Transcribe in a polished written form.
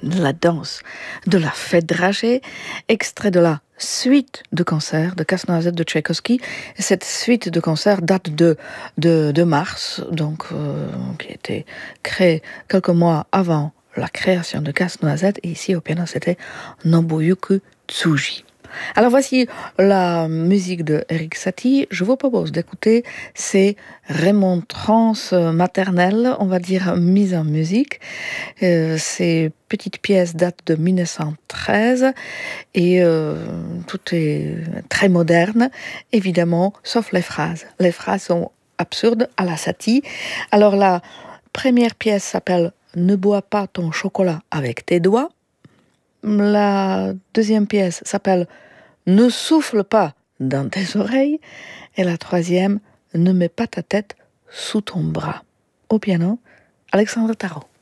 la danse de la fête dragée, extrait de la suite de concert de Casse-Noisette de Tchaïkovski. Cette suite de concert date de mars, donc qui a été créée quelques mois avant la création de Casse-Noisette. Et ici au piano, c'était Nobuyuki Tsuji. Alors voici la musique de Erik Satie. Je vous propose d'écouter ces remontrances maternelles, on va dire mises en musique. Ces petites pièces datent de 1913 et tout est très moderne, évidemment, sauf les phrases. Les phrases sont absurdes à la Satie. Alors la première pièce s'appelle « Ne bois pas ton chocolat avec tes doigts ». La deuxième pièce s'appelle « Ne souffle pas dans tes oreilles ». Et la troisième « Ne mets pas ta tête sous ton bras ». Au piano, Alexandre Tarot.